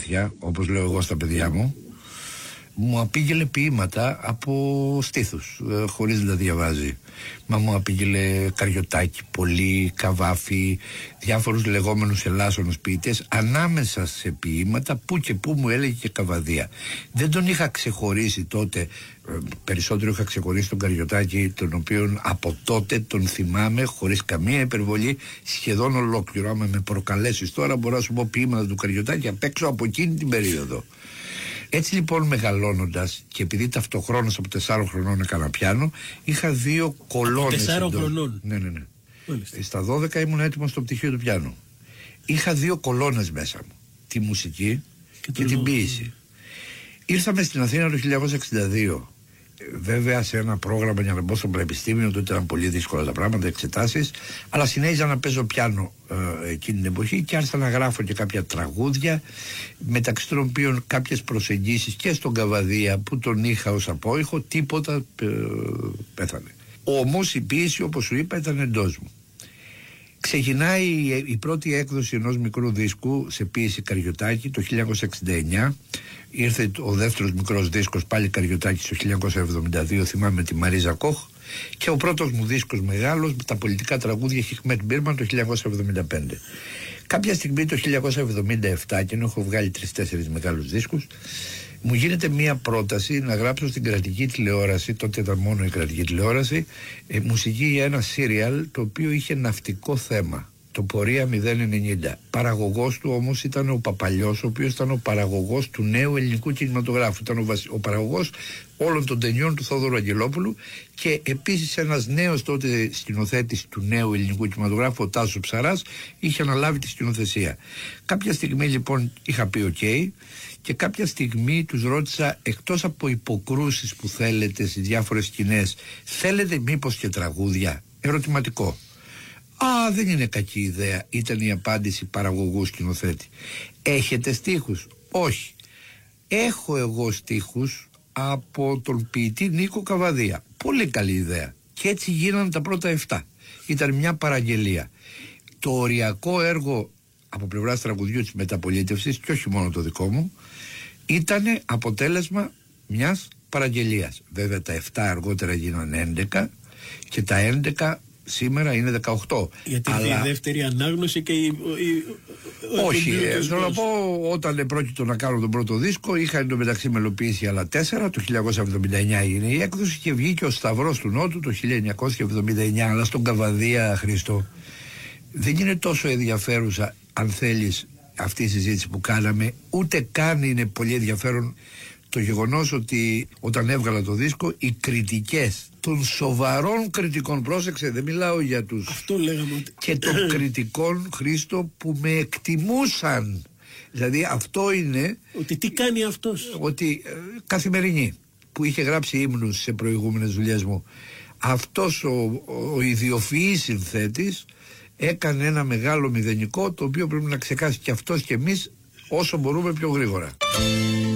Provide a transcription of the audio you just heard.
αλήθεια, όπως λέω εγώ στα παιδιά μου απήγγελε ποίηματα από στήθους, χωρίς να διαβάζει. Μα μου απήγγελε Καριωτάκη, Πολύ, Καβάφη, διάφορους λεγόμενους ελάσσονους ποιητές, ανάμεσα σε ποίηματα που και που μου έλεγε και Καβαδία. Δεν τον είχα ξεχωρίσει τότε, περισσότερο είχα ξεχωρίσει τον Καριωτάκη, τον οποίον από τότε τον θυμάμαι χωρίς καμία υπερβολή σχεδόν ολόκληρο. Άμα με προκαλέσεις τώρα μπορώ να σου πω ποίηματα του Καριωτάκη απ' έξω από εκείνη την περίοδο. Έτσι λοιπόν, μεγαλώνοντας, και επειδή ταυτοχρόνως από 4 χρονών έκανα πιάνο, είχα 2 κολόνες. 4 χρονών. Ναι. Στα 12 ήμουν έτοιμος στο πτυχίο του πιάνου. Είχα 2 κολόνες μέσα μου. Τη μουσική και την ποίηση. Ήρθαμε στην Αθήνα το 1962. Βέβαια σε ένα πρόγραμμα για να μπω στο πανεπιστήμιο, τότε ήταν πολύ δύσκολα τα πράγματα, εξετάσεις, αλλά συνέχιζα να παίζω πιάνο εκείνη την εποχή και άρχισα να γράφω και κάποια τραγούδια, μεταξύ των οποίων κάποιες προσεγγίσεις και στον Καβαδία που τον είχα ως απόϊχο, τίποτα πέθανε. Όμως η ποίηση, όπως σου είπα, ήταν εντός μου. Ξεκινάει η πρώτη έκδοση ενός μικρού δίσκου σε ποίηση Καριωτάκη το 1969. Ήρθε ο δεύτερος μικρός δίσκος, πάλι Καριωτάκη, το 1972, θυμάμαι, τη Μαρίζα Κοχ. Και ο πρώτος μου δίσκος μεγάλος με τα πολιτικά τραγούδια Χιχμέτ Μπίρμαν το 1975. Κάποια στιγμή το 1977, και ενώ έχω βγάλει 3-4 μεγάλους δίσκους, μου γίνεται μία πρόταση να γράψω στην κρατική τηλεόραση, τότε ήταν μόνο η κρατική τηλεόραση, μουσική για ένα σύριαλ το οποίο είχε ναυτικό θέμα, το Πορεία 090. Παραγωγός του όμως ήταν ο Παπαλιός, ο οποίος ήταν ο παραγωγός του νέου ελληνικού κινηματογράφου. Ήταν ο παραγωγός όλων των ταινιών του Θόδωρου Αγγελόπουλου και επίσης ένας νέος τότε σκηνοθέτης του νέου ελληνικού κινηματογράφου, ο Τάσος Ψαράς, είχε αναλάβει τη σκηνοθεσία. Κάποια στιγμή λοιπόν είχα πει OK, και κάποια στιγμή τους ρώτησα, εκτός από υποκρούσεις που θέλετε στις διάφορες σκηνές, θέλετε μήπως και τραγούδια? Ερωτηματικό. Α, δεν είναι κακή ιδέα, ήταν η απάντηση παραγωγού σκηνοθέτη. Έχετε στίχους? Όχι. Έχω εγώ στίχους από τον ποιητή Νίκο Καβαδία. Πολύ καλή ιδέα. Και έτσι γίνανε τα πρώτα 7. Ήταν μια παραγγελία. Το οριακό έργο από πλευράς τραγουδιού της μεταπολίτευσης, και όχι μόνο το δικό μου, ήταν αποτέλεσμα μιας παραγγελίας. Βέβαια τα 7 αργότερα γίνανε 11 και τα 11 σήμερα είναι 18. Γιατί αλλά... η δεύτερη ανάγνωση και όχι, θέλω να πω, όταν πρόκειτο να κάνω τον πρώτο δίσκο, είχα εντωμεταξύ μελοποιήσει άλλα 4. Το 1979 έγινε η έκδοση και βγήκε ο Σταυρός του Νότου το 1979. Αλλά στον Καβαδία, Χρήστο, δεν είναι τόσο ενδιαφέρουσα, αν θέλεις, αυτή η συζήτηση που κάναμε, ούτε καν είναι πολύ ενδιαφέρον το γεγονός ότι όταν έβγαλα το δίσκο, οι κριτικές των σοβαρών κριτικών, πρόσεξε, δεν μιλάω για τους, αυτό λέγαμε, και των κριτικών, Χρήστο, που με εκτιμούσαν. Δηλαδή αυτό είναι ότι τι κάνει αυτός, ότι Καθημερινή, που είχε γράψει ύμνους σε προηγούμενες δουλειές μου, αυτός ο ιδιοφυής συνθέτης έκανε ένα μεγάλο μηδενικό, το οποίο πρέπει να ξεκάσει και αυτός και εμείς όσο μπορούμε πιο γρήγορα.